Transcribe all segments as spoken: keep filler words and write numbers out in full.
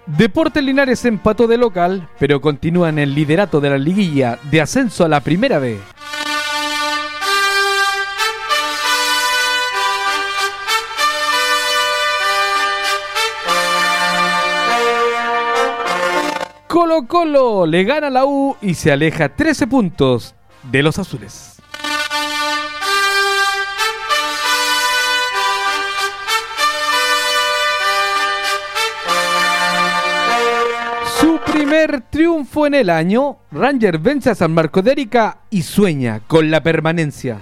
Deportes Linares empató de local, pero continúa en el liderato de la liguilla de ascenso a la Primera B. Colo Colo le gana a la U y se aleja trece puntos de los azules. Su primer triunfo en el año, Ranger vence a San Marcos de Arica y sueña con la permanencia.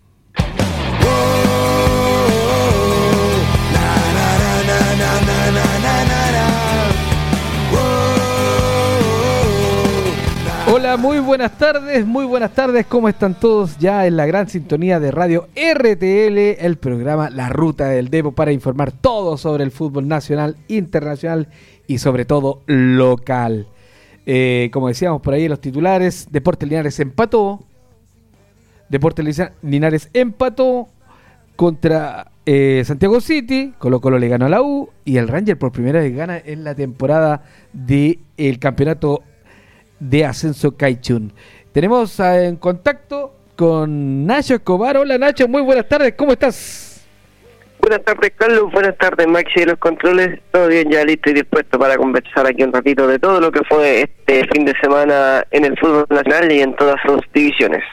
Hola, muy buenas tardes, muy buenas tardes, ¿cómo están todos? Ya en la gran sintonía de Radio R T L, el programa La Ruta del Depo, para informar todo sobre el fútbol nacional, internacional y sobre todo local. Eh, como decíamos por ahí en los titulares, Deportes Linares empató, Deportes Linares empató contra eh, Santiago City, Colo Colo le ganó a la U y el Ranger por primera vez gana en la temporada del campeonato de ascenso Caichún. Tenemos uh, en contacto con Nacho Escobar. Hola Nacho, muy buenas tardes, ¿cómo estás? Buenas tardes Carlos, buenas tardes Maxi de los controles, todo bien, ya listo y dispuesto para conversar aquí un ratito de todo lo que fue este fin de semana en el fútbol nacional y en todas sus divisiones.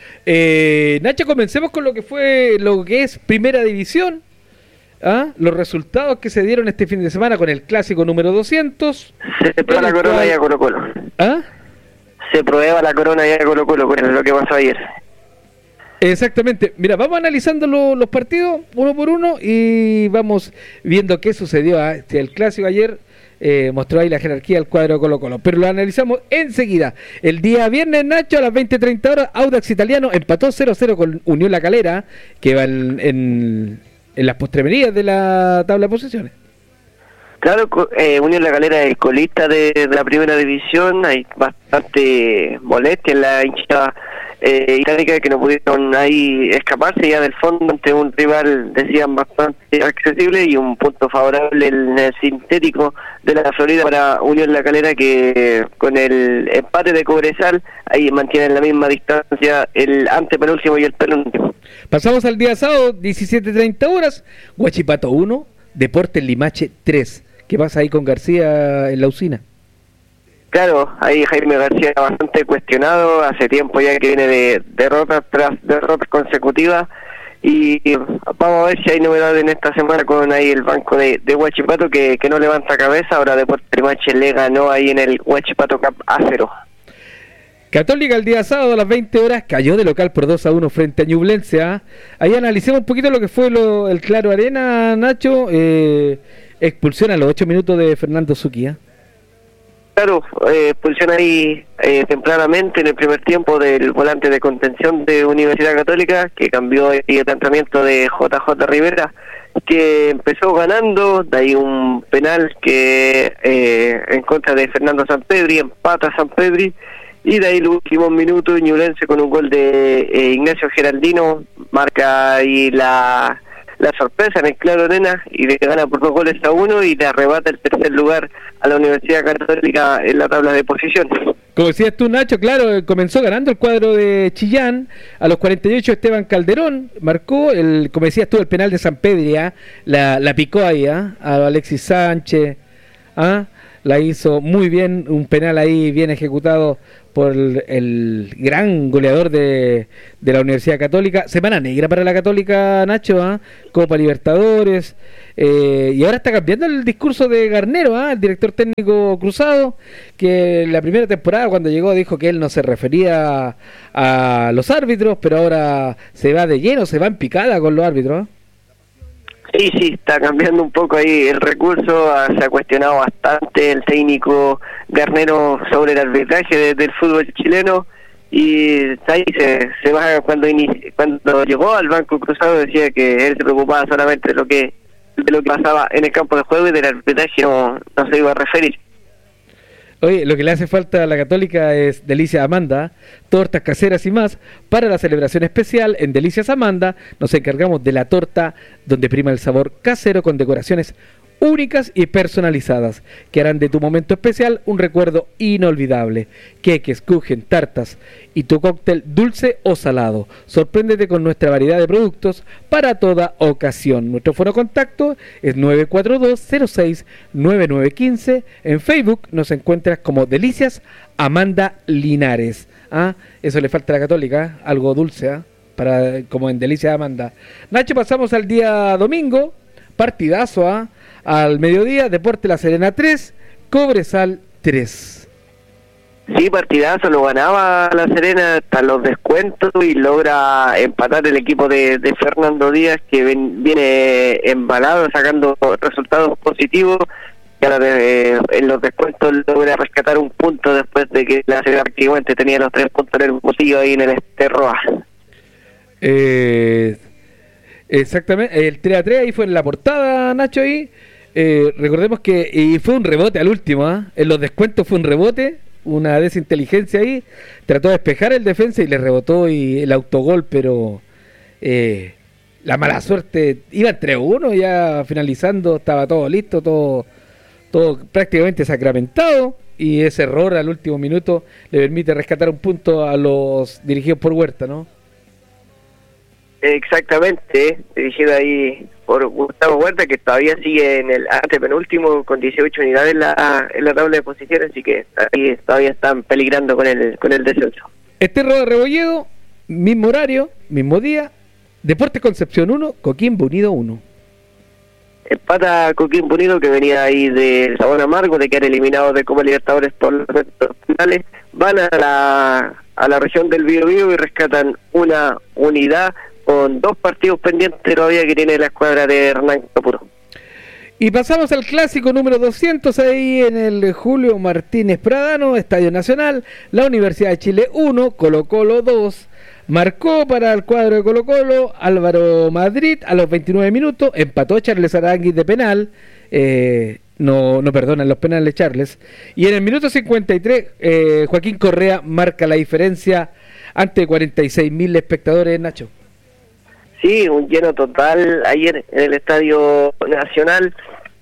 Eh, Nacho, comencemos con lo que fue, lo que es Primera División. ¿Ah? Los resultados que se dieron este fin de semana con el clásico número doscientos. Se prueba la corona cual... ya Colo Colo. ¿Ah? Se prueba la corona ya Colo Colo, con lo que pasó ayer. Exactamente. Mira, vamos analizando lo, los partidos uno por uno y vamos viendo qué sucedió. ¿Ah? El clásico ayer eh, mostró ahí la jerarquía del cuadro de Colo Colo, pero lo analizamos enseguida. El día viernes, Nacho, a las veinte treinta horas, Audax Italiano empató cero cero con Unión La Calera, que va en... en en las postremerías de la tabla de posiciones. Claro, eh, Unión La Calera es el colista de, de la primera división, hay bastante molestia en la hinchada eh, itálica que no pudieron ahí escaparse ya del fondo ante un rival, decían, bastante accesible y un punto favorable en el sintético de la Florida para Unión La Calera, que con el empate de Cobresal ahí mantienen la misma distancia el antepenúltimo y el penúltimo. Pasamos al día sábado, diecisiete treinta horas, Huachipato uno, Deportes Limache tres. ¿Qué pasa ahí con García en la usina? Claro, ahí Jaime García bastante cuestionado, hace tiempo ya que viene de derrotas tras derrotas consecutivas y vamos a ver si hay novedades en esta semana con ahí el banco de, de Huachipato que, que no levanta cabeza. Ahora Deportes Limache le ganó ahí en el Huachipato Cup a cero. Católica el día sábado a las veinte horas cayó de local por dos a uno frente a Ñublense. ¿eh? Ahí analicemos un poquito lo que fue lo, el Claro Arena, Nacho. Eh, expulsión a los ocho minutos de Fernando Zucchi. ¿eh? Claro, eh, expulsión ahí eh, tempranamente en el primer tiempo del volante de contención de Universidad Católica, que cambió el planteamiento de J J Rivera, que empezó ganando, de ahí un penal que eh, en contra de Fernando Sampedri, empata Sampedri. Y de ahí los últimos minutos, Ñublense con un gol de eh, Ignacio Geraldino marca ahí la, la sorpresa en el Claro Arena y le gana por dos goles a uno y le arrebata el tercer lugar a la Universidad Católica en la tabla de posiciones. Como decías tú, Nacho, claro, comenzó ganando el cuadro de Chillán. A los cuarenta y ocho Esteban Calderón marcó, el, como decías tú, el penal de Sampedri, ¿eh? la, la picó ahí ¿eh? a Alexis Sánchez, ¿eh? la hizo muy bien, un penal ahí bien ejecutado por el, el gran goleador de, de la Universidad Católica. Semana negra para la Católica, Nacho, ¿eh? Copa Libertadores, eh, y ahora está cambiando el discurso de Garnero, ¿eh? el director técnico Cruzado, que la primera temporada cuando llegó dijo que él no se refería a, a los árbitros, pero ahora se va de lleno, se va en picada con los árbitros. ¿eh? Sí, sí, está cambiando un poco ahí el recurso, se ha cuestionado bastante el técnico Garnero sobre el arbitraje de, del fútbol chileno y ahí se, se va cuando inici, cuando llegó al Banco Cruzado decía que él se preocupaba solamente de lo que de lo que pasaba en el campo de juego y del arbitraje no, no se iba a referir. Oye, lo que le hace falta a la Católica es Delicias Amanda, tortas caseras y más. Para la celebración especial en Delicias Amanda nos encargamos de la torta donde prima el sabor casero con decoraciones únicas y personalizadas, que harán de tu momento especial un recuerdo inolvidable. Queques, kuchen, tartas y tu cóctel dulce o salado. Sorpréndete con nuestra variedad de productos para toda ocasión. Nuestro foro contacto es nueve cuatro dos cero seis nueve nueve uno cinco. En Facebook nos encuentras como Delicias Amanda Linares. ¿Ah? Eso le falta a la Católica, ¿eh? Algo dulce, ¿eh? Para, como en Delicias Amanda. Nacho, pasamos al día domingo. Partidazo, ¿ah? ¿eh? Al mediodía, Deporte La Serena tres, Cobresal tres. Sí, partidazo, lo ganaba La Serena hasta los descuentos y logra empatar el equipo de, de Fernando Díaz, que ven, viene embalado, sacando resultados positivos. Y ahora de, en los descuentos logra rescatar un punto después de que La Serena prácticamente tenía los tres puntos en el bolsillo ahí en el Esterroa. Eh, exactamente, el tres a tres ahí fue en la portada, Nacho, ahí. Eh, recordemos que y fue un rebote al último, ¿eh? En los descuentos fue un rebote, una desinteligencia ahí, trató de despejar el defensa y le rebotó y el autogol, pero eh, la mala suerte, iba tres uno ya finalizando, estaba todo listo, todo, todo prácticamente sacramentado, y ese error al último minuto le permite rescatar un punto a los dirigidos por Huerta, ¿no? Exactamente, dirigido ahí por Gustavo Huerta, que todavía sigue en el antepenúltimo con dieciocho unidades en la, en la tabla de posiciones, así que ahí todavía están peligrando con el con el descenso. Esterro de Rebolledo, mismo horario, mismo día. Deportes Concepción uno, Coquimbo Unido uno. Empata Coquimbo Unido, que venía ahí de sabor amargo, de quedar eliminado de Copa Libertadores por los finales. Van a la, a la región del Biobío y rescatan una unidad con dos partidos pendientes todavía que tiene la escuadra de Hernán Capuro. Y pasamos al clásico número doscientos ahí en el Julio Martínez Pradano, Estadio Nacional. La Universidad de Chile uno, Colo Colo dos. Marcó para el cuadro de Colo Colo Álvaro Madrid a los veintinueve minutos. Empató Charles Aranguis de penal. Eh, no, no perdonan los penales Charles. Y en el minuto cincuenta y tres, eh, Joaquín Correa marca la diferencia ante cuarenta y seis mil espectadores, Nacho. Sí, un lleno total ayer en el Estadio Nacional,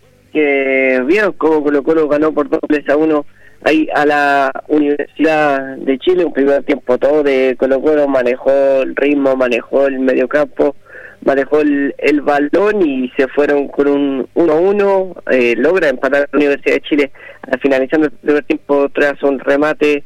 que vieron cómo Colo Colo ganó por dos goles a uno ahí a la Universidad de Chile. Un primer tiempo todo de Colo Colo, manejó el ritmo, manejó el mediocampo, manejó el, el balón y se fueron con un uno a uno, eh, logra empatar la Universidad de Chile al finalizando el primer tiempo tras un remate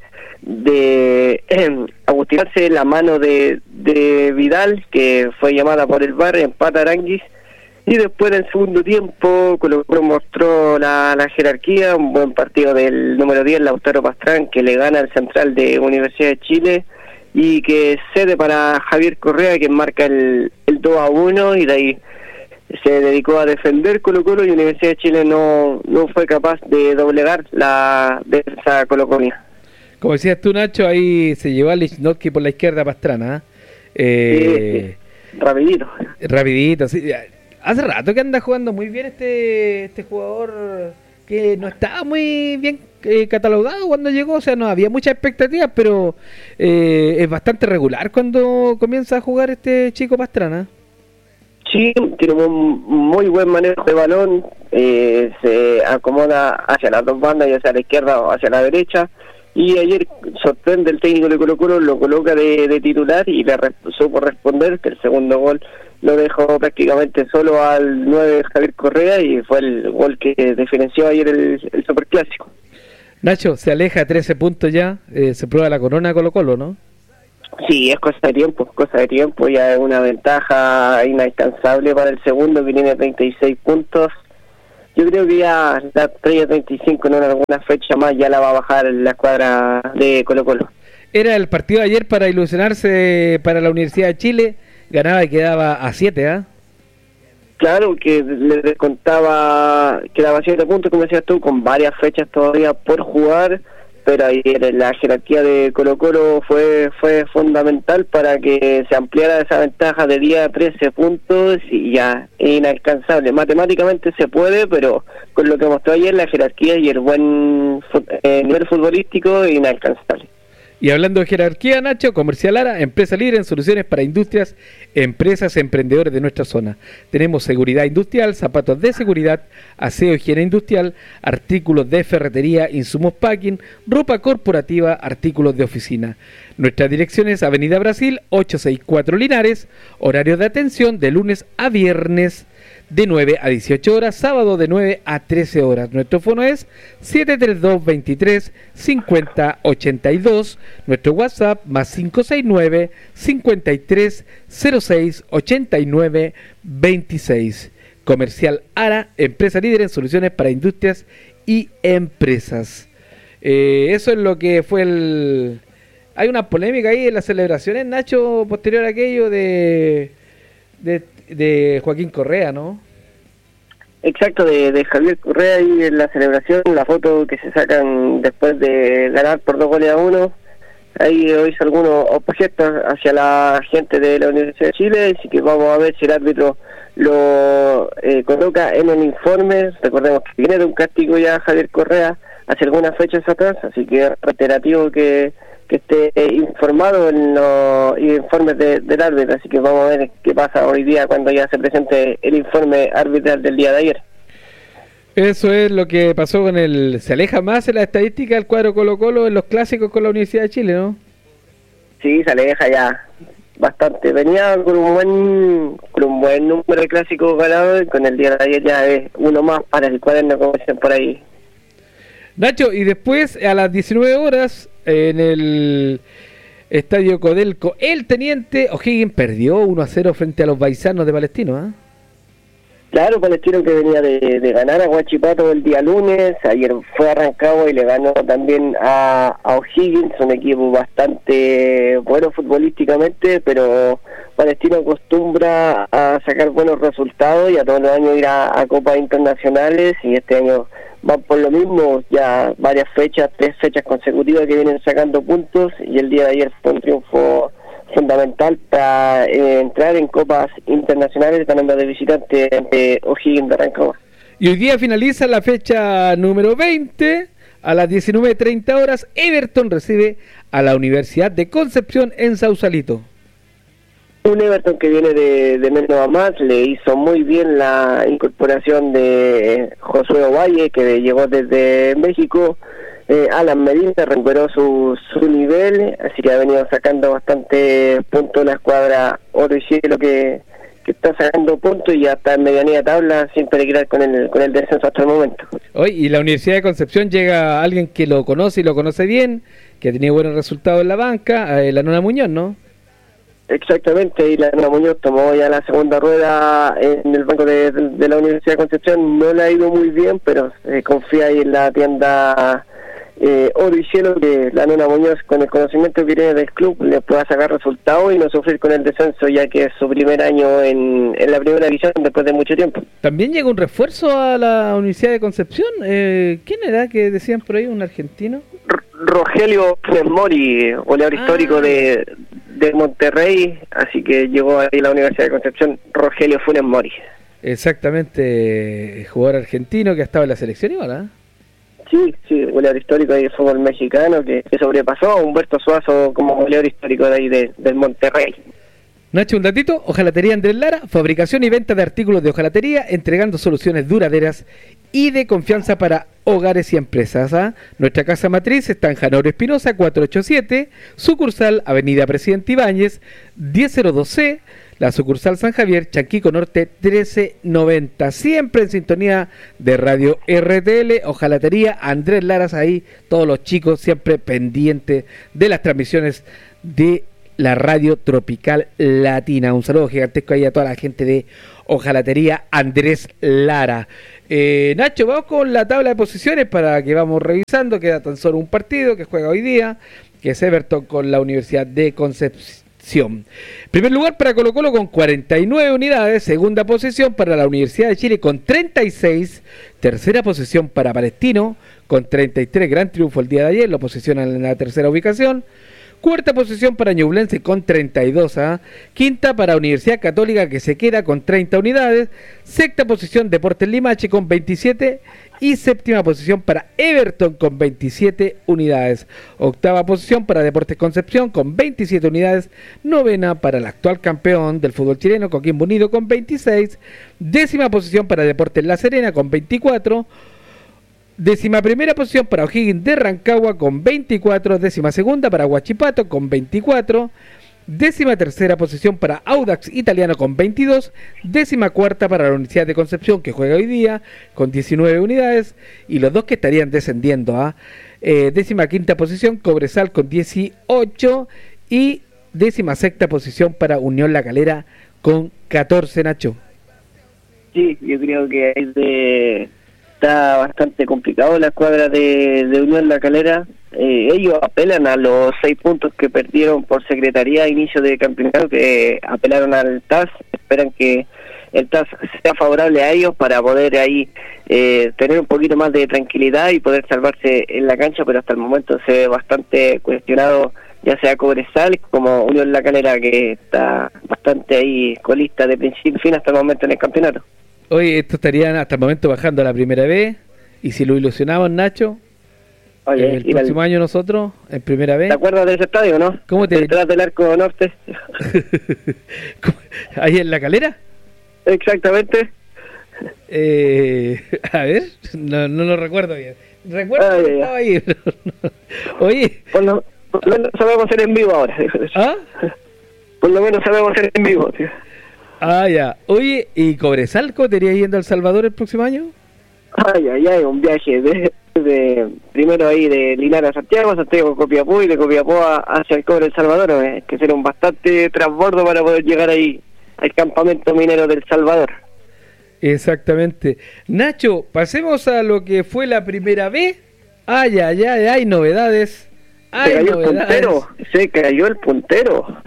de eh, Agustín Arce, la mano de, de Vidal, que fue llamada por el V A R, empata Aranguis, y después en el segundo tiempo Colo Colo mostró la, la jerarquía, un buen partido del número diez, Lautaro Pastrán, que le gana al central de Universidad de Chile y que cede para Javier Correa, que marca el, el dos a uno, y de ahí se dedicó a defender Colo Colo y Universidad de Chile no, no fue capaz de doblegar la defensa colocolina. Como decías tú, Nacho, ahí se llevó a Lichnowsky por la izquierda Pastrana. ¿eh? Eh, sí, sí. Rapidito. Rapidito, sí. Hace rato que anda jugando muy bien este este jugador, que no estaba muy bien eh, catalogado cuando llegó, o sea, no había muchas expectativas, pero eh, es bastante regular cuando comienza a jugar este chico Pastrana. Sí, tiene un muy buen manejo de balón, eh, se acomoda hacia las dos bandas, ya sea a la izquierda o hacia la derecha. Y ayer sorprende el técnico de Colo Colo, lo coloca de, de titular y le re, supo responder, que el segundo gol lo dejó prácticamente solo al nueve Javier Correa y fue el gol que diferenció ayer el, el Superclásico. Nacho, se aleja trece puntos ya, eh, se prueba la corona de Colo Colo, ¿no? Sí, es cosa de tiempo, es cosa de tiempo, ya es una ventaja inalcanzable para el segundo, que tiene treinta y seis puntos. Yo creo que ya la treinta treinta y cinco, no en alguna fecha más, ya la va a bajar la escuadra de Colo Colo. Era el partido de ayer para ilusionarse para la Universidad de Chile, ganaba y quedaba a siete, ¿ah? ¿eh? Claro, que le descontaba, quedaba a siete puntos, como decías tú, con varias fechas todavía por jugar, pero ayer la jerarquía de Colo Colo fue fue fundamental para que se ampliara esa ventaja de diez a trece puntos y ya es inalcanzable. Matemáticamente se puede, pero con lo que mostró ayer la jerarquía y el buen eh, nivel futbolístico es inalcanzable. Y hablando de jerarquía, Nacho, Comercial Lara, empresa líder en soluciones para industrias, empresas, emprendedores de nuestra zona. Tenemos seguridad industrial, zapatos de seguridad, aseo, higiene industrial, artículos de ferretería, insumos packing, ropa corporativa, artículos de oficina. Nuestra dirección es Avenida Brasil, ochocientos sesenta y cuatro Linares, horario de atención de lunes a viernes, de nueve a dieciocho horas, sábado de nueve a trece horas. Nuestro fono es siete tres dos, veintitrés, cincuenta, ochenta y dos. Nuestro WhatsApp más cinco seis nueve, cincuenta y tres, cero seis, ochenta y nueve, veintiséis. Comercial Ara, empresa líder en soluciones para industrias y empresas. Eh, eso es lo que fue el... Hay una polémica ahí en las celebraciones, Nacho, posterior a aquello de... de de Joaquín Correa, ¿no? Exacto, de, de Javier Correa y en la celebración, la foto que se sacan después de ganar por dos goles a uno. Ahí hizo algunos objetos hacia la gente de la Universidad de Chile, así que vamos a ver si el árbitro lo eh, coloca en el informe. Recordemos que viene de un castigo ya Javier Correa hace algunas fechas atrás, así que es reiterativo que que esté informado en los informes de, del árbitro, así que vamos a ver qué pasa hoy día cuando ya se presente el informe arbitral del día de ayer. Eso es lo que pasó con el... Se aleja más en la estadística del cuadro Colo-Colo en los clásicos con la Universidad de Chile, ¿no? Sí, se aleja ya bastante. Venía con un buen con un buen número de clásicos ganados, y con el día de ayer ya es uno más para el cuaderno, como dicen por ahí. Nacho, y después a las diecinueve horas en el Estadio Codelco, el Teniente O'Higgins perdió uno a cero frente a los Baisanos de Palestino, ¿eh? Claro, Palestino que venía de, de ganar a Huachipato el día lunes, ayer fue arrancado y le ganó también a, a O'Higgins, un equipo bastante bueno futbolísticamente, pero Palestino acostumbra a sacar buenos resultados y a todos los años ir a, a copas internacionales, y este año van por lo mismo, ya varias fechas, tres fechas consecutivas que vienen sacando puntos, y el día de ayer fue un triunfo fundamental para eh, entrar en copas internacionales, ganando de visitante ante O'Higgins de Rancagua. Y hoy día finaliza la fecha número veinte, a las diecinueve treinta horas, Everton recibe a la Universidad de Concepción en Sausalito. Un Everton que viene de, de menos a más, le hizo muy bien la incorporación de Josué Ovalle, que llegó desde México. eh, Alan Medina recuperó su, su nivel, así que ha venido sacando bastante puntos la escuadra Oro y Cielo, que, que está sacando puntos y ya está en medianía tabla sin peligrar con el, con el descenso hasta el momento. Hoy, y la Universidad de Concepción llega alguien que lo conoce y lo conoce bien, que ha tenido buenos resultados en la banca, eh, la Nona Muñoz, ¿no? Exactamente, y la Nona Muñoz tomó ya la segunda rueda en el banco de, de, de la Universidad de Concepción. No le ha ido muy bien, pero eh, confía ahí en la tienda eh, Oro y Cielo, que la Nona Muñoz, con el conocimiento que tiene del club, le pueda sacar resultados y no sufrir con el descenso, ya que es su primer año en, en la primera división después de mucho tiempo. También llega un refuerzo a la Universidad de Concepción. Eh, ¿Quién era que decían por ahí, un argentino? R- Rogelio Funes Mori, goleador ah. histórico de, de Monterrey, así que llegó ahí a la Universidad de Concepción Rogelio Funes Mori. Exactamente, jugador argentino que ha estado en la selección igual, ¿eh? Sí, sí, goleador histórico de fútbol mexicano que, que sobrepasó a Humberto Suazo como goleador histórico de ahí de, del Monterrey. Nacho, un datito: Hojalatería Andrés Lara, fabricación y venta de artículos de hojalatería, entregando soluciones duraderas y de confianza para hogares y empresas. ¿ah? Nuestra casa matriz está en Janoro Espinosa cuatrocientos ochenta y siete, sucursal Avenida Presidente Ibáñez diez cero dos C, la sucursal San Javier, Chanquico Norte trece noventa, siempre en sintonía de Radio R T L, Hojalatería Andrés Laras, ahí todos los chicos siempre pendientes de las transmisiones de la radio tropical latina. Un saludo gigantesco ahí a toda la gente de Hojalatería Andrés Lara. Eh, Nacho, vamos con la tabla de posiciones para que vamos revisando. Queda tan solo un partido que juega hoy día, que es Everton con la Universidad de Concepción. Primer lugar para Colo Colo con cuarenta y nueve unidades. Segunda posición para la Universidad de Chile con treinta y seis. Tercera posición para Palestino con treinta y tres. Gran triunfo el día de ayer, lo posicionan en la tercera ubicación. Cuarta posición para Ñublense con treinta y dos. ¿eh? Quinta para Universidad Católica, que se queda con treinta unidades. Sexta posición Deportes Limache con veintisiete. y séptima posición para Everton con veintisiete unidades. Octava posición para Deportes Concepción con veintisiete unidades. Novena para el actual campeón del fútbol chileno, Coquimbo Unido, con veintiséis. Décima posición para Deportes La Serena con veinticuatro. Décima primera posición para O'Higgins de Rancagua con veinticuatro. Décima segunda para Huachipato con veinticuatro. Décima tercera posición para Audax Italiano con veintidós. Décima cuarta para la Universidad de Concepción, que juega hoy día, con diecinueve unidades. Y los dos que estarían descendiendo a eh, décima quinta posición, Cobresal con dieciocho. Y décima sexta posición para Unión La Calera con catorce, Nacho. Sí, yo creo que es de... está bastante complicado la escuadra de, de Unión La Calera. Eh, ellos apelan a los seis puntos que perdieron por secretaría a inicio de campeonato, que apelaron al T A S, esperan que el T A S sea favorable a ellos para poder ahí eh, tener un poquito más de tranquilidad y poder salvarse en la cancha, pero hasta el momento se ve bastante cuestionado, ya sea Cobresal como Unión La Calera, que está bastante ahí colista de principio a fin hasta el momento en el campeonato. Hoy estos estarían hasta el momento bajando a la primera vez, y si lo ilusionamos, Nacho, Oye, el próximo al... año nosotros, en primera vez. ¿Te acuerdas de ese estadio, no? ¿Cómo te...? Detrás del Arco Norte. ¿Ahí en La Calera? Exactamente. Eh, a ver, no, no lo recuerdo bien. Recuerdo ah, que ya, estaba ya. ahí. Pero no. Oye. Por lo, por lo menos sabemos hacer en vivo ahora. ¿Ah? Por lo menos sabemos hacer en vivo, tío. Ah, ya. Oye, ¿y Cobresalco te iría yendo a El Salvador el próximo año? Ay, ay, ay, un viaje de, de primero ahí de Linares a Santiago, Santiago a Copiapó y de Copiapó a, hacia el Cobre El Salvador, eh, que será un bastante transbordo para poder llegar ahí al campamento minero del Salvador. Exactamente. Nacho, pasemos a lo que fue la primera vez. Ay, ay, ay, hay novedades. Hay se cayó novedades. el puntero, se cayó el puntero.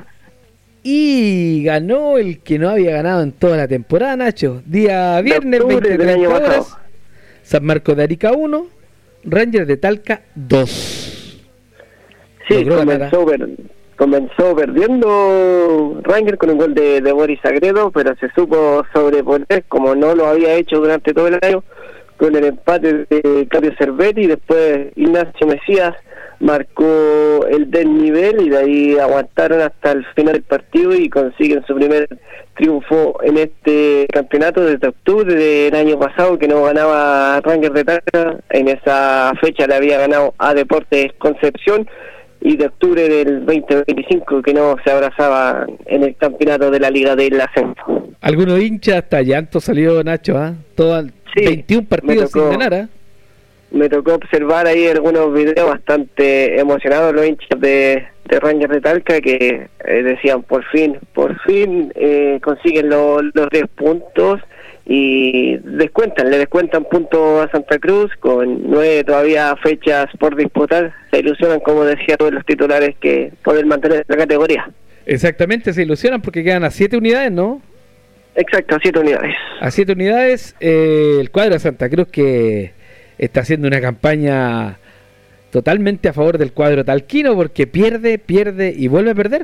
Y ganó el que no había ganado en toda la temporada, Nacho. Día viernes, veinte del año pasado. San Marcos de Arica uno, Rangers de Talca dos. Sí, comenzó, ver, comenzó perdiendo Rangers con un gol de, de Boris Sagredo, pero se supo sobreponer como no lo había hecho durante todo el año, con el empate de Claudio Cervetti, y después Ignacio Mesías marcó el desnivel y de ahí aguantaron hasta el final del partido y consiguen su primer triunfo en este campeonato desde octubre del año pasado, que no ganaba Rangers de Talca. En esa fecha le había ganado a Deportes Concepción, y de octubre del veinte veinticinco que no se abrazaba en el campeonato de la Liga del Ascenso. Algunos hinchas hasta llanto salió, Nacho, ¿ah? ¿eh? Todo sí, veintiún partidos tocó, sin ganar, ¿eh? Me tocó observar ahí algunos videos bastante emocionados los hinchas de, de Rangers de Talca, que eh, decían por fin, por fin eh, consiguen lo, los tres puntos y descuentan, le descuentan puntos a Santa Cruz con nueve todavía fechas por disputar. Se ilusionan, como decía todos los titulares, que poder mantener la categoría. Exactamente, se ilusionan porque quedan a siete unidades, ¿no? Exacto, a siete unidades. A siete unidades, eh, el cuadro de Santa Cruz, que está haciendo una campaña totalmente a favor del cuadro talquino, porque pierde, pierde y vuelve a perder.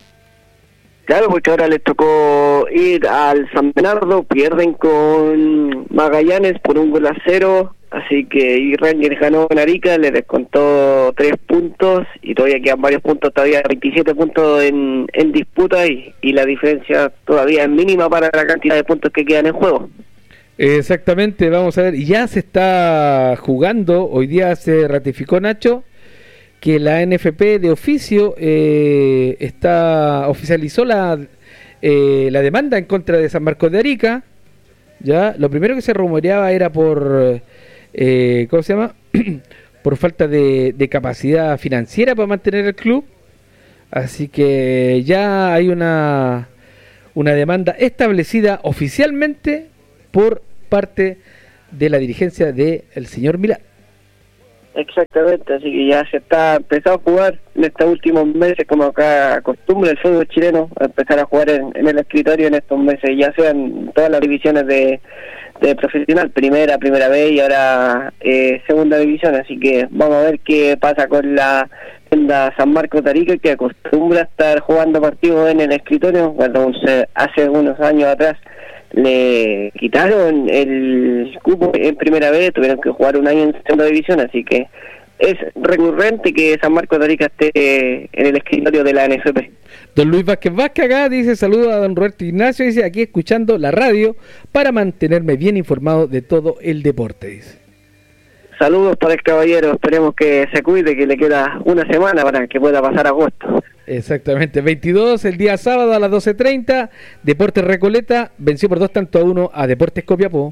Claro, porque ahora les tocó ir al San Bernardo, pierden con Magallanes por un gol a cero, así que y Rangers ganó en Arica, le descontó tres puntos y todavía quedan varios puntos, todavía veintisiete puntos en, en disputa y, y la diferencia todavía es mínima para la cantidad de puntos que quedan en juego. Exactamente, vamos a ver, ya se está jugando, hoy día se ratificó, Nacho, que la N F P de oficio eh, está oficializó la eh, la demanda en contra de San Marcos de Arica. Ya, lo primero que se rumoreaba era por eh, ¿cómo se llama? por falta de, de capacidad financiera para mantener el club. Así que ya hay una una demanda establecida oficialmente por parte de la dirigencia del señor Milá. Exactamente, así que ya se está empezando a jugar en estos últimos meses, como acá acostumbra el fútbol chileno, a empezar a jugar en, en el escritorio en estos meses, ya sean todas las divisiones de, de profesional, primera, primera vez y ahora eh, segunda división, así que vamos a ver qué pasa con la Senda San Marcos de Arica, que acostumbra a estar jugando partidos en el escritorio, cuando se, hace unos años atrás le quitaron el cupo en primera vez, tuvieron que jugar un año en segunda división, así que es recurrente que San Marcos de Arica esté en el escritorio de la N F P. Don Luis Vázquez Vázquez acá dice: saludos a don Roberto Ignacio, dice, aquí escuchando la radio para mantenerme bien informado de todo el deporte, dice. Saludos para el caballero, esperemos que se cuide, que le queda una semana para que pueda pasar agosto. Exactamente, veintidós, el día sábado a las doce treinta, Deportes Recoleta venció por dos tantos a uno a Deportes Copiapó.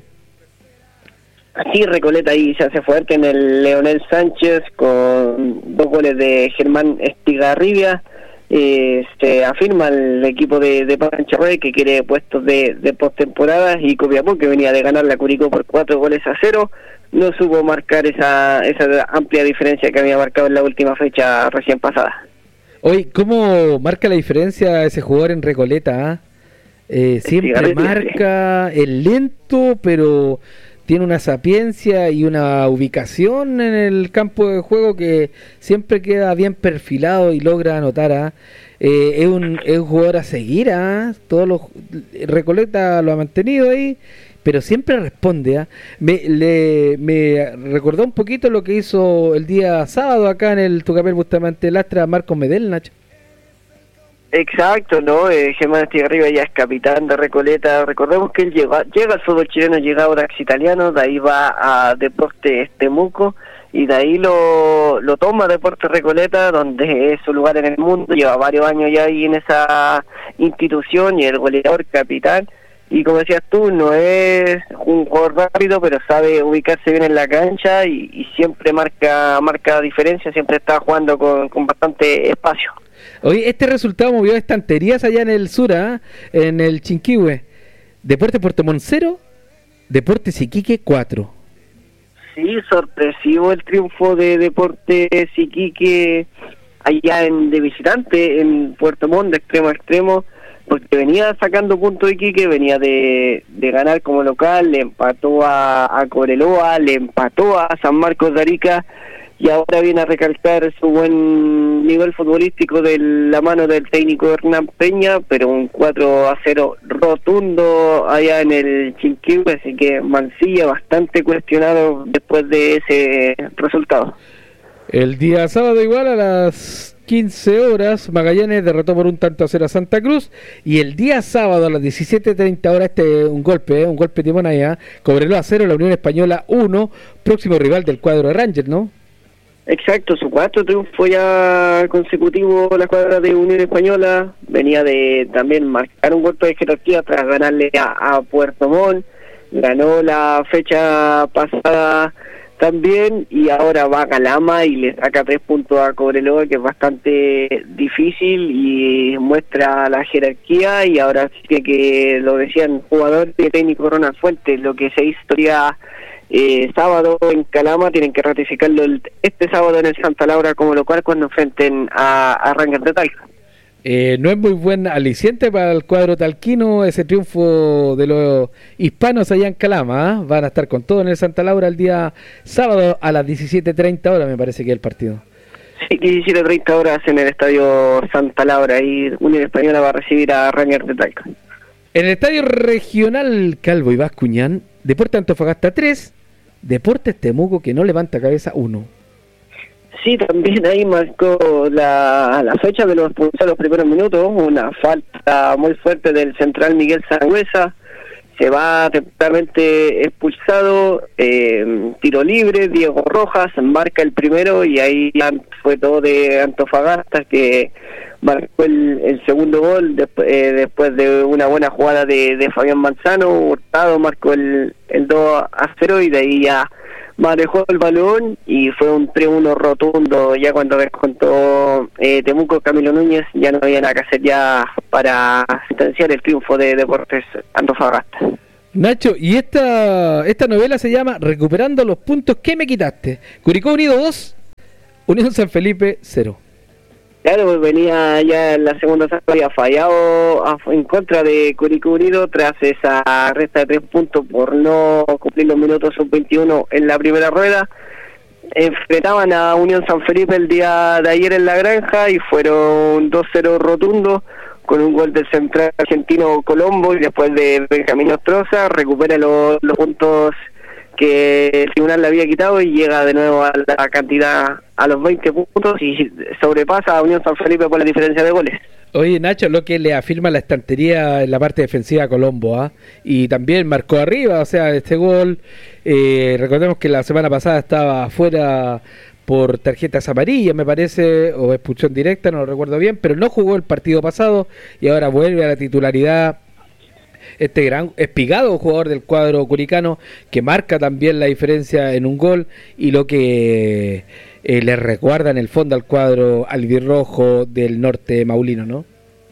Así Recoleta ahí se hace fuerte en el Leonel Sánchez con dos goles de Germán Estigarribia. Eh, se afirma el equipo de, de Pancho Rey, que quiere puestos de, de postemporada, y Copiapó, que venía de ganar la Curicó por cuatro goles a cero, no supo marcar esa, esa amplia diferencia que había marcado en la última fecha recién pasada. Oye, ¿cómo marca la diferencia ese jugador en Recoleta? ¿eh? Eh, siempre marca, es lento, pero tiene una sapiencia y una ubicación en el campo de juego que siempre queda bien perfilado y logra anotar. ¿eh? Eh, es, un, es un jugador a seguir, ¿eh? Todos los Recoleta lo ha mantenido ahí, pero siempre responde. ¿eh? Me, le, me recordó un poquito lo que hizo el día sábado acá en el Tucapel Bustamante Lastra Marcos Medel, Nacho. Exacto, ¿no? Eh, Germán Estigarribia ya es capitán de Recoleta. Recordemos que él llega, llega al fútbol chileno, llega a Audax Italiano, de ahí va a Deportes Temuco, y de ahí lo, lo toma Deportes Recoleta, donde es su lugar en el mundo. Lleva varios años ya ahí en esa institución, y el goleador capitán. Y como decías tú, no es un jugador rápido, pero sabe ubicarse bien en la cancha y, y siempre marca marca diferencia, siempre está jugando con, con bastante espacio. Oye, este resultado movió estanterías allá en el sur, ¿eh? En el Chinquihue. Deportes Puerto Montt cero, Deportes Iquique cuatro. Sí, sorpresivo el triunfo de Deportes Iquique allá en de visitante en Puerto Montt, de extremo a extremo, porque venía sacando puntos de Iquique, venía de, de ganar como local, le empató a, a Cobreloa, le empató a San Marcos de Arica, y ahora viene a recalcar su buen nivel futbolístico de la mano del técnico Hernán Peña, pero un cuatro a cero rotundo allá en el Chinquihue, así que Mancilla bastante cuestionado después de ese resultado. El día sábado igual a las quince horas, Magallanes derrotó por un tanto a cero a Santa Cruz, y el día sábado a las diecisiete treinta horas, este un golpe, ¿eh? un golpe de timón allá, Cobreloa cero, la Unión Española uno, próximo rival del cuadro de Rangers, ¿no? Exacto, su cuarto triunfo ya consecutivo la cuadra de Unión Española, venía de también marcar un golpe de jerarquía tras ganarle a, a Puerto Montt, ganó la fecha pasada también, y ahora va a Calama y le saca tres puntos a Cobreloa, que es bastante difícil y muestra la jerarquía. Y ahora sí que lo decían jugador y técnico Ronald Fuentes, lo que se hizo ya eh, sábado en Calama, tienen que ratificarlo el, este sábado en el Santa Laura como local cuando enfrenten a, a Rangers de Talca. Eh, no es muy buen aliciente para el cuadro talquino ese triunfo de los hispanos allá en Calama, ¿eh? Van a estar con todo en el Santa Laura el día sábado a las diecisiete treinta horas, me parece que es el partido. Sí, diecisiete treinta horas en el estadio Santa Laura, y Unión Española va a recibir a Rangers de Talca. En el estadio regional Calvo y Bascuñán, Deportes Antofagasta tres, Deportes Temuco, que no levanta cabeza, uno. Sí, también ahí marcó la, la fecha de los expulsados los primeros minutos, una falta muy fuerte del central Miguel Sangüesa, se va temporalmente expulsado, eh, tiro libre, Diego Rojas marca el primero, y ahí fue todo de Antofagasta, que marcó el, el segundo gol después, eh, después de una buena jugada de, de Fabián Manzano. Hurtado marcó el, el dos a cero, y de ahí ya manejó el balón y fue un tres uno rotundo. Ya cuando descontó eh, Temuco, Camilo Núñez, ya no había nada que hacer ya para sentenciar el triunfo de Deportes Antofagasta. Nacho, y esta esta novela se llama Recuperando los puntos que me quitaste. Curicó Unido dos, Unión San Felipe cero. Claro, pues venía ya en la segunda sala, había fallado a, en contra de Curicó Unido tras esa resta de tres puntos por no cumplir los minutos sub veintiuno en la primera rueda. Enfrentaban a Unión San Felipe el día de ayer en La Granja y fueron dos cero rotundos. con un gol del central argentino Colombo y después de Benjamín Ostroza recupera los, los puntos que el tribunal le había quitado y llega de nuevo a la cantidad, a los veinte puntos, y sobrepasa a Unión San Felipe por la diferencia de goles. Oye, Nacho, lo que le afirma la estantería en la parte defensiva a Colombo, ¿ah? ¿eh? Y también marcó arriba, o sea, este gol, eh, recordemos que la semana pasada estaba fuera por tarjetas amarillas, me parece, o expulsión directa, no lo recuerdo bien, pero no jugó el partido pasado y ahora vuelve a la titularidad. Este gran espigado jugador del cuadro curicano que marca también la diferencia en un gol y lo que eh, le recuerda en el fondo al cuadro albirrojo del norte maulino, ¿no?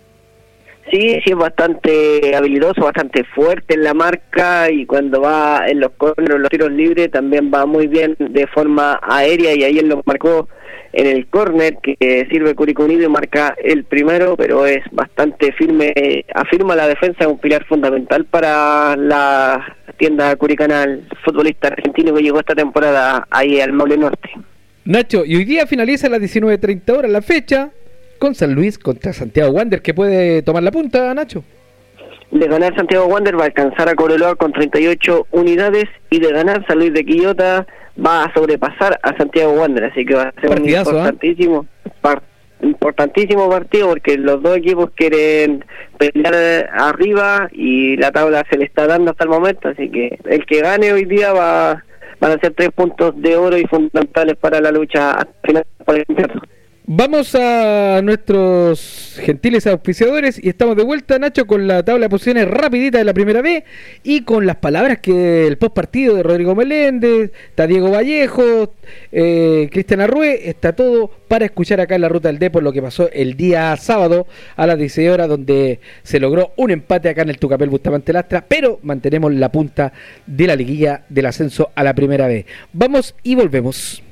Sí, sí, es bastante habilidoso, bastante fuerte en la marca y cuando va en los corners, los tiros libres también va muy bien de forma aérea y ayer lo marcó en el córner que sirve Curicó Unido y marca el primero, pero es bastante firme, afirma la defensa, es un pilar fundamental para la tienda curicana, el futbolista argentino que llegó esta temporada ahí al Maule Norte. Nacho, y hoy día finaliza a las diecinueve treinta horas la fecha con San Luis contra Santiago Wander, que puede tomar la punta, Nacho. De ganar Santiago Wander va a alcanzar a Cobreloa con treinta y ocho unidades y de ganar San Luis de Quillota va a sobrepasar a Santiago Wander, así que va a ser Partidazo, un importantísimo ¿eh? par, importantísimo partido porque los dos equipos quieren pelear arriba y la tabla se le está dando hasta el momento, así que el que gane hoy día va van a ser tres puntos de oro y fundamentales para la lucha al final por el campeonato. Vamos a nuestros gentiles auspiciadores y estamos de vuelta, Nacho, con la tabla de posiciones rapidita de la primera B y con las palabras que el post partido de Rodrigo Meléndez, está Diego Vallejo, eh, Cristian Arrué, está todo para escuchar acá en la Ruta del Depo lo que pasó el día sábado a las dieciséis horas, donde se logró un empate acá en el Tucapel Bustamante Lastra, pero mantenemos la punta de la liguilla del ascenso a la primera B. Vamos y volvemos.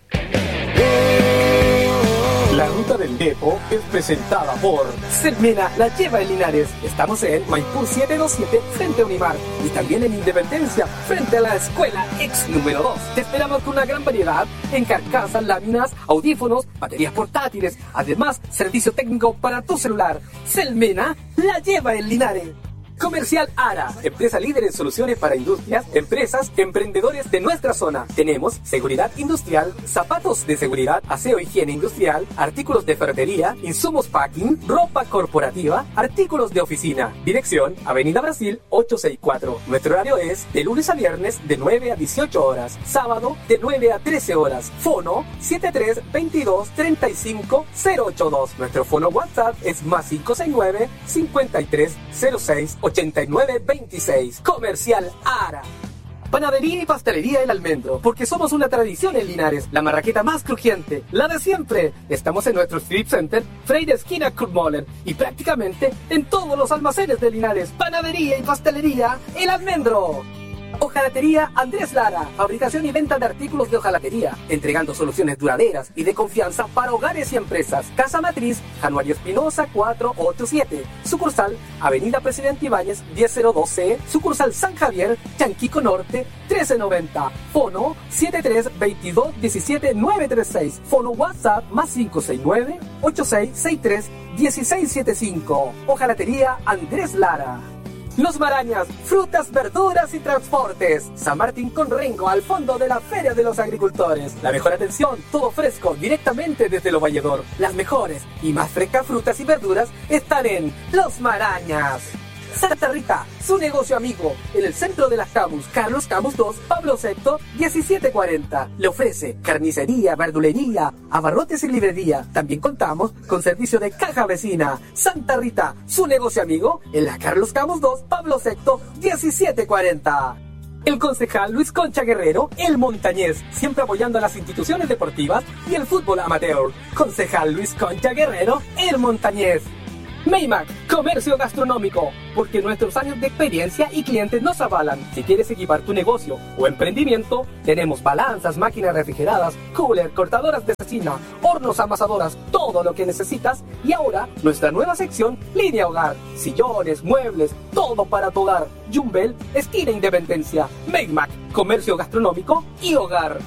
La Ruta del Depo es presentada por Selmena, la lleva en Linares. Estamos en Maipú setecientos veintisiete frente a Unimar y también en Independencia frente a la Escuela Ex número dos. Te esperamos con una gran variedad en carcasas, láminas, audífonos, baterías portátiles. Además, servicio técnico para tu celular. Selmena, la lleva en Linares. Comercial Ara, empresa líder en soluciones para industrias, empresas, emprendedores de nuestra zona. Tenemos seguridad industrial, zapatos de seguridad, aseo, higiene industrial, artículos de ferretería, insumos packing, ropa corporativa, artículos de oficina. Dirección, Avenida Brasil ochocientos sesenta y cuatro. Nuestro horario es de lunes a viernes de nueve a dieciocho horas, sábado de nueve a trece horas. Fono siete tres veintidós treinta y cinco cero ochenta y dos. Nuestro fono WhatsApp es más cinco seis nueve cincuenta y tres cero seis ochenta y nueve veintiséis. Comercial Ara. Panadería y pastelería El Almendro, porque somos una tradición en Linares, la marraqueta más crujiente, la de siempre. Estamos en nuestro Street Center, Freire esquina Kurtmoller, y prácticamente en todos los almacenes de Linares. Panadería y pastelería El Almendro. Hojalatería Andrés Lara, fabricación y venta de artículos de hojalatería, entregando soluciones duraderas y de confianza para hogares y empresas. Casa Matriz, Januario Espinosa cuatrocientos ochenta y siete, sucursal Avenida Presidente Ibáñez diez cero dos C, sucursal San Javier, Chanquico Norte trece noventa, fono siete tres veintidós diecisiete nueve treinta y seis, fono WhatsApp más cinco seis nueve ochenta y seis sesenta y tres dieciséis setenta y cinco. Hojalatería Andrés Lara. Los Marañas, frutas, verduras y transportes. San Martín con Rengo, al fondo de la Feria de los Agricultores. La mejor atención, todo fresco, directamente desde Lo Valledor. Las mejores y más frescas frutas y verduras están en Los Marañas. Santa Rita, su negocio amigo, en el centro de las Camus, Carlos Camus dos, Pablo sexto, diecisiete cuarenta. Le ofrece carnicería, verdulería, abarrotes y librería. También contamos con servicio de caja vecina. Santa Rita, su negocio amigo, en la Carlos Camus dos, Pablo sexto, diecisiete cuarenta. El concejal Luis Concha Guerrero, el montañés, siempre apoyando a las instituciones deportivas y el fútbol amateur. Concejal Luis Concha Guerrero, el montañés. Maymac, comercio gastronómico, porque nuestros años de experiencia y clientes nos avalan. Si quieres equipar tu negocio o emprendimiento, tenemos balanzas, máquinas refrigeradas, cooler, cortadoras de cecina, hornos amasadoras, todo lo que necesitas. Y ahora, nuestra nueva sección, línea hogar, sillones, muebles, todo para tu hogar. Jumbel, esquina Independencia. Maymac, comercio gastronómico y hogar.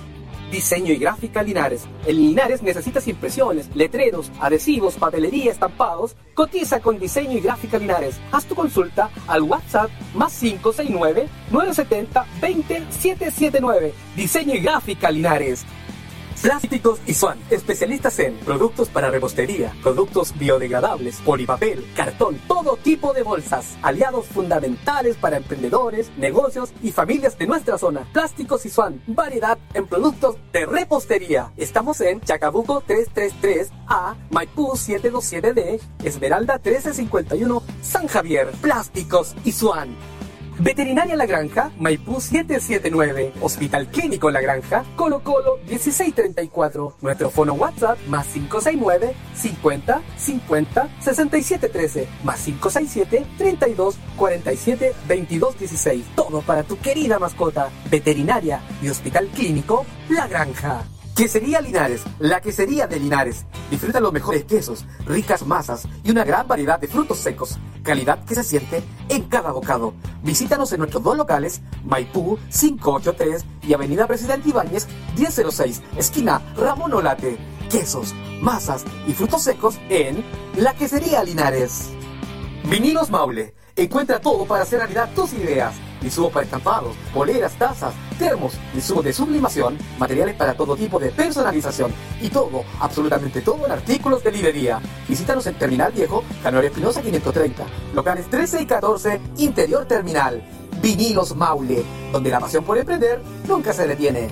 Diseño y Gráfica Linares. En Linares necesitas impresiones, letreros, adhesivos, papelería, estampados. Cotiza con Diseño y Gráfica Linares. Haz tu consulta al WhatsApp más cinco seis nueve, nueve siete cero, dos cero siete siete nueve. Diseño y Gráfica Linares. Plásticos y Swan, especialistas en productos para repostería, productos biodegradables, polipapel, cartón, todo tipo de bolsas. Aliados fundamentales para emprendedores, negocios y familias de nuestra zona. Plásticos y Swan, variedad en productos de repostería. Estamos en Chacabuco trescientos treinta y tres A, Maipú setecientos veintisiete D, Esmeralda trece cincuenta y uno, San Javier. Plásticos y Swan. Veterinaria La Granja, Maipú setecientos setenta y nueve, Hospital Clínico La Granja, Colo Colo dieciséis treinta y cuatro, nuestro fono WhatsApp más cinco seis nueve, cincuenta, cincuenta, sesenta y siete trece, más cinco seis siete, treinta y dos, cuarenta y siete, veintidós dieciséis. Todo para tu querida mascota. Veterinaria y Hospital Clínico La Granja. Quesería Linares, la quesería de Linares. Disfruta los mejores quesos, ricas masas y una gran variedad de frutos secos. Calidad que se siente en cada bocado. Visítanos en nuestros dos locales, Maipú quinientos ochenta y tres y Avenida Presidente Ibáñez diez cero seis, esquina Ramón Olate. Quesos, masas y frutos secos en la Quesería Linares. Vinilos Maule. Encuentra todo para hacer realidad tus ideas. Insumos para estampados, poleras, tazas, termos, insumos de sublimación, materiales para todo tipo de personalización y todo, absolutamente todo en artículos de librería. Visítanos en Terminal Viejo, Canoria Espinosa quinientos treinta, locales trece y catorce, Interior Terminal. Vinilos Maule, donde la pasión por emprender nunca se detiene.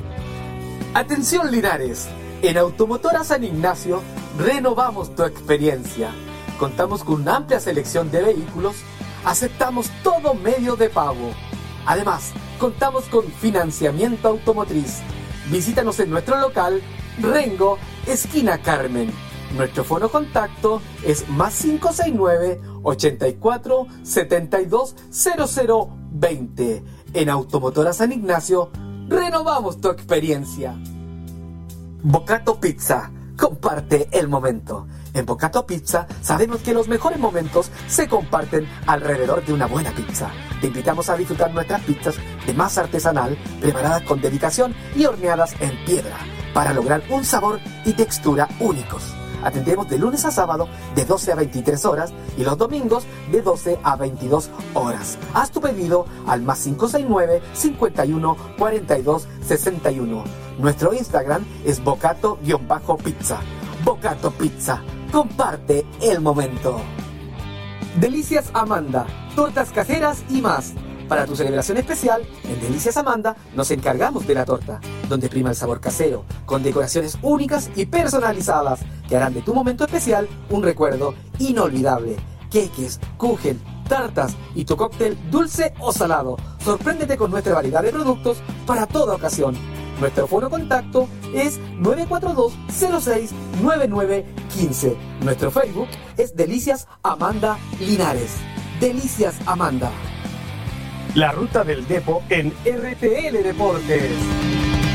Atención Linares, en Automotora San Ignacio renovamos tu experiencia. Contamos con una amplia selección de vehículos, aceptamos todo medio de pago. Además, contamos con financiamiento automotriz. Visítanos en nuestro local Rengo, esquina Carmen. Nuestro fono contacto es más cinco seis nueve, ochenta y cuatro, setenta y dos, cero cero veinte. En Automotora San Ignacio, renovamos tu experiencia. Bocato Pizza, comparte el momento. En Bocato Pizza sabemos que los mejores momentos se comparten alrededor de una buena pizza. Te invitamos a disfrutar nuestras pizzas de masa artesanal, preparadas con dedicación y horneadas en piedra, para lograr un sabor y textura únicos. Atendemos de lunes a sábado de doce a veintitrés horas y los domingos de doce a veintidós horas. Haz tu pedido al más cinco seis nueve, cincuenta y uno, cuarenta y dos, sesenta y uno. Nuestro Instagram es bocato-pizza. Bocato Pizza, comparte el momento. Delicias Amanda, tortas caseras y más. Para tu celebración especial, en Delicias Amanda nos encargamos de la torta, donde prima el sabor casero, con decoraciones únicas y personalizadas que harán de tu momento especial un recuerdo inolvidable. Queques, kuchen, tartas y tu cóctel dulce o salado. Sorpréndete con nuestra variedad de productos para toda ocasión. Nuestro fono contacto es nueve cuatro dos, cero seis, nueve nueve uno cinco. Nuestro Facebook es Delicias Amanda Linares. Delicias Amanda. La ruta del Depo en R T L Deportes.